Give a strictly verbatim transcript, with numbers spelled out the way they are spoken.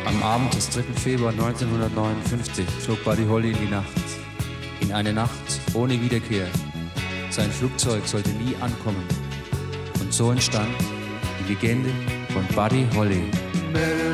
Am Abend des dritten Februar neunzehnhundertneunundfünfzig flog Buddy Holly in die Nacht. In eine Nacht ohne Wiederkehr. Sein Flugzeug sollte nie ankommen. Und so entstand die Legende von Buddy Holly.